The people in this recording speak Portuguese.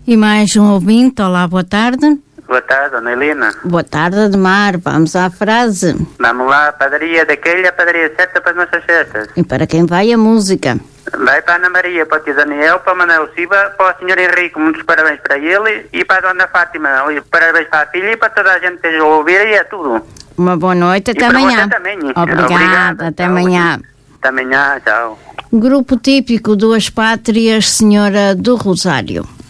E mais um ouvinte, olá, boa tarde. Boa tarde, Dona Helena. Boa tarde, Ademar, vamos à frase. Vamos lá, padaria daquele, a padaria certa para as nossas festas. E para quem vai a música? Vai para a Ana Maria, para o tio Daniel, para o Manuel Silva, para o Sr. Henrique, muitos parabéns para ele, e para a Dona Fátima, parabéns para a filha e para toda a gente que esteja a ouvir, e é tudo. Uma boa noite, até amanhã. Obrigada, até amanhã. Até amanhã, tchau. Grupo típico, Duas Pátrias, Senhora do Rosário.